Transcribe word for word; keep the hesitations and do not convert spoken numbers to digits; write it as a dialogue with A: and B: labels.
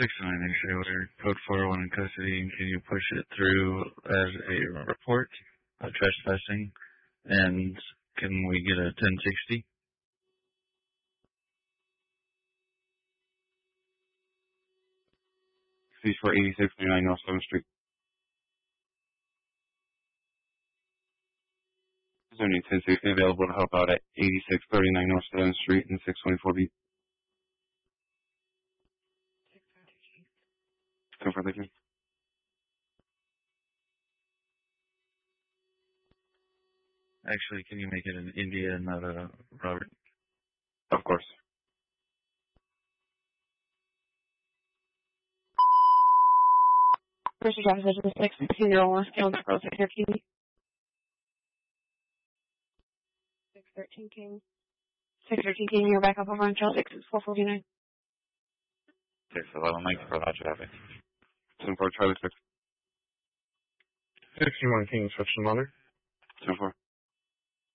A: six nine X-ray order, code four oh one in custody, and can you push it through as a report of trespassing? And can we get a ten sixty?
B: Please for eighty-six thirty-nine North seventh Street. Is there any ten sixty available to help out at eighty-six thirty-nine North seventh Street and six twenty-four B? Come for the
A: Actually, can you make it an India and not a Robert?
B: Of course.
C: First driver's license six zero one scale girl six thirteen. Six thirteen King. Six thirteen King, you're back up over on Trail six four forty nine.
A: six eleven Mike for hot traffic.
B: ten four Charlie six.
D: sixty-one King, switch the mother.
B: ten four.